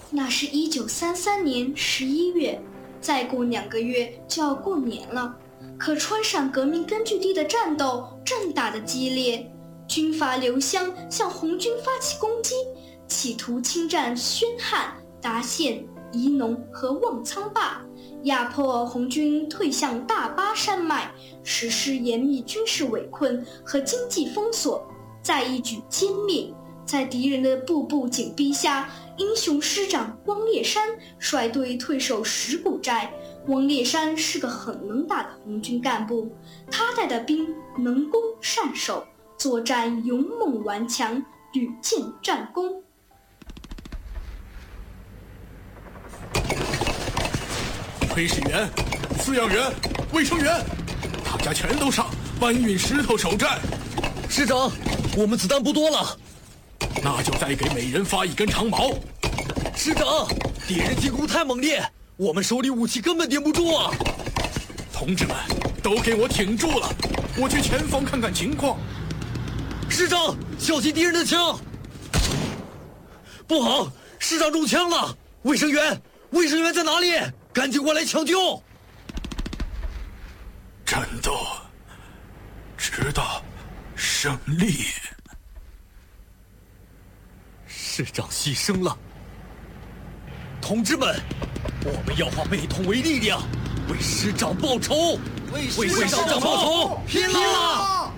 那是1933年11月，再过2个月就要过年了。可川陕革命根据地的战斗正打得激烈，军阀刘湘向红军发起攻击，企图侵占宣汉、达县、宜农和望苍坝，压迫红军退向大巴山脉，实施严密军事围困和经济封锁，再一举歼灭。在敌人的步步紧逼下，英雄师长汪烈山率队退守石鼓寨。汪烈山是个很能打的红军干部，他带的兵能攻善守，作战勇猛顽强，屡建战功。 炊事员、饲养员、卫生员，大家全都上，搬运石头守寨。 师长，我们子弹不多了。 那就再给每人发1根长矛。 师长，敌人进攻太猛烈，我们手里武器根本顶不住啊！ 同志们，都给我挺住了，我去前方看看情况。 师长，小心敌人的枪！不好，师长中枪了！卫生员在哪里？赶紧过来抢救！ 战斗直到胜利。 师长牺牲了，同志们，我们要化悲痛为力量，为师长报仇，为师长报仇，拼了！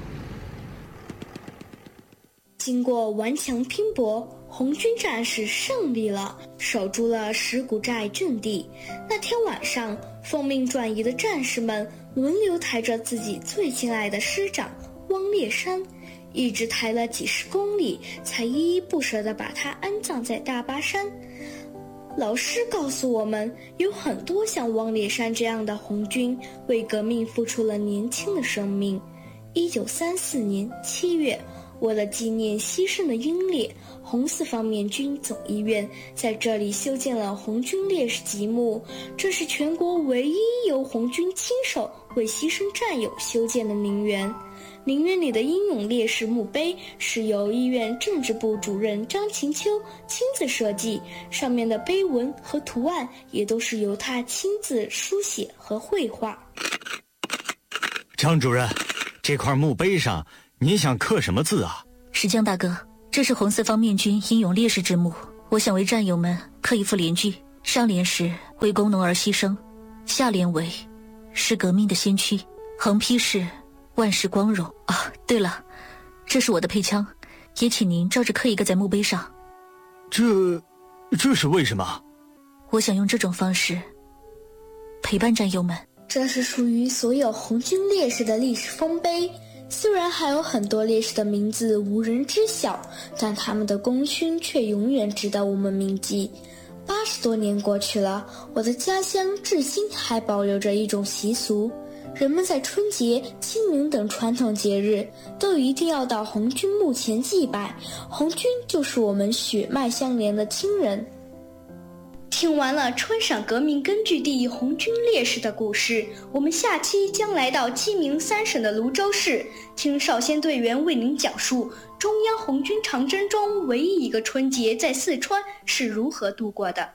经过顽强拼搏，红军战士胜利了，守住了石鼓寨阵地。那天晚上，奉命转移的战士们轮流抬着自己最敬爱的师长汪烈山，一直抬了几10公里，才依依不舍地把他安葬在大巴山。老师告诉我们，有很多像汪烈山这样的红军为革命付出了年轻的生命。1934年7月，为了纪念牺牲的英烈，红四方面军总医院在这里修建了红军烈士级墓，这是全国唯一由红军亲手为牺牲战友修建的陵园。陵园里的英勇烈士墓碑是由医院政治部主任张琴秋亲自设计，上面的碑文和图案也都是由他亲自书写和绘画。 张主任，这块墓碑上您想刻什么字啊？ 石江大哥，这是红四方面军英勇烈士之墓，我想为战友们刻一副联句，上联是为工农而牺牲，下联为是革命的先驱，横批是万世光荣啊。对了，这是我的配枪，也请您照着刻一个在墓碑上。 这是为什么？ 我想用这种方式陪伴战友们。 这是属于所有红军烈士的历史丰碑，虽然还有很多烈士的名字无人知晓，但他们的功勋却永远值得我们铭记。80多年过去了，我的家乡至今还保留着一种习俗，人们在春节、清明等传统节日都一定要到红军墓前祭拜，红军就是我们血脉相连的亲人。听完了川陕革命根据地红军烈士的故事，我们下期将来到鸡鸣3省的泸州市，听少先队员为您讲述中央红军长征中唯一一个春节在四川是如何度过的。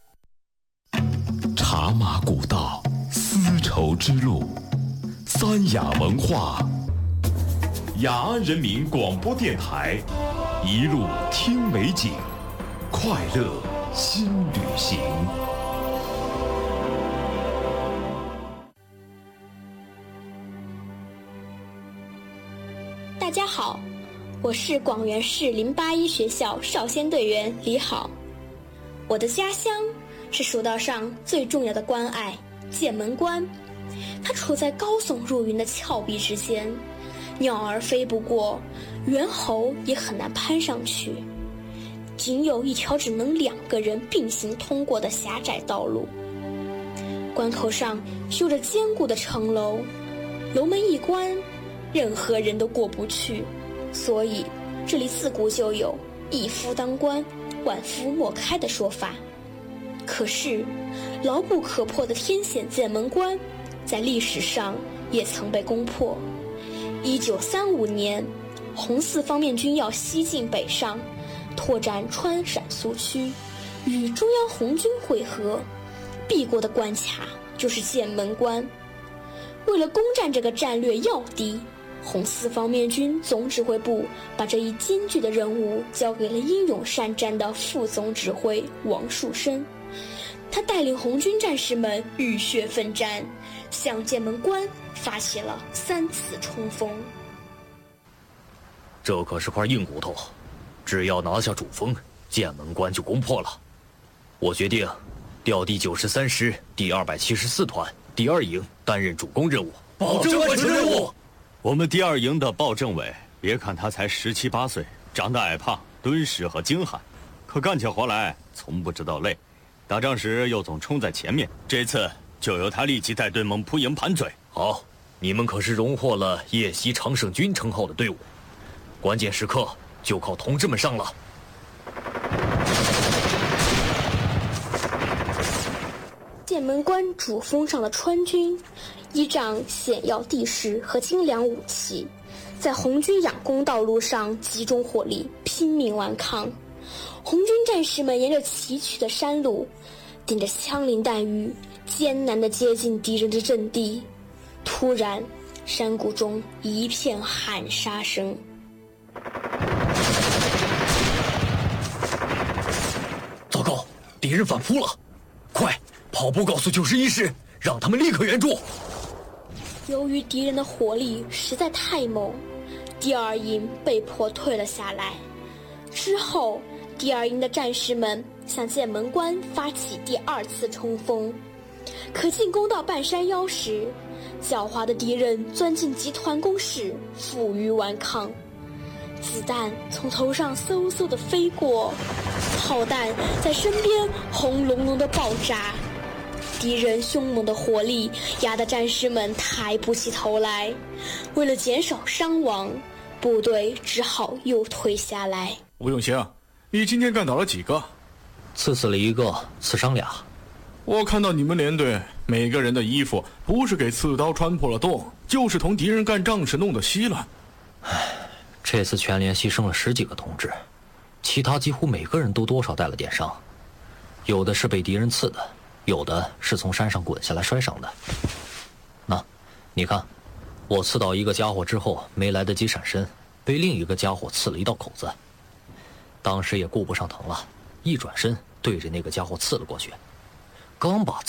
茶马古道，丝绸之路，三雅文化，雅安人民广播电台，一路听美景，快乐新旅行。 大家好，我是广元市081学校少先队员李好。我的家乡是蜀道上最重要的关隘剑门关，它处在高耸入云的峭壁之间，鸟儿飞不过，猿猴也很难攀上去，仅有一条只能2个人并行通过的狭窄道路。关口上修着坚固的城楼，楼门一关，任何人都过不去，所以这里自古就有一夫当关，万夫莫开的说法。可是牢不可破的天险剑门关在历史上也曾被攻破。1935年，红四方面军要西进北上，拓展川陕苏区， 与中央红军会合，避过的关卡就是剑门关。为了攻占这个战略要地，红四方面军总指挥部把这一艰巨的任务交给了英勇善战的副总指挥王树声。他带领红军战士们浴血奋战，向剑门关发起了3次冲锋。 这可是块硬骨头，只要拿下主峰，剑门关就攻破了。我决定调第93师第274团第2营担任主攻任务，保证完成任务。 我们第2营的鲍政委，别看他才17、18岁，长得矮胖、敦实和精悍，可干起活来从不知道累，打仗时又总冲在前面。这次就由他立即带队猛扑营盘嘴。 好，你们可是荣获了夜袭常胜军称号的队伍，关键时刻就靠同志们上了。 剑门关主峰上的川军依仗险要地势和精良武器，在红军佯攻道路上集中火力，拼命顽抗。红军战士们沿着崎岖的山路，顶着枪林弹雨，艰难地接近敌人的阵地。突然，山谷中一片喊杀声。 糟糕，敌人反扑了！快，跑步告诉91师，让他们立刻援助。 由于敌人的火力实在太猛，第2营被迫退了下来。之后，第2营的战士们向剑门关发起第2次冲锋。可进攻到半山腰时，狡猾的敌人钻进集团工事，负隅顽抗。子弹从头上嗖嗖地飞过，炮弹在身边轰隆隆地爆炸。敌人凶猛的火力压得战士们抬不起头来，为了减少伤亡，部队只好又退下来。 吴永兴，你今天干倒了几个？ 刺死了1个，刺伤2。 我看到你们连队每个人的衣服不是给刺刀穿破了洞，就是同敌人干仗时弄得稀乱。 这次全连牺牲了10几个同志，其他几乎每个人都多少带了点伤，有的是被敌人刺的，有的是从山上滚下来摔伤的。那，你看，我刺倒一个家伙之后，没来得及闪身，被另一个家伙刺了一道口子。当时也顾不上疼了，一转身对着那个家伙刺了过去，刚把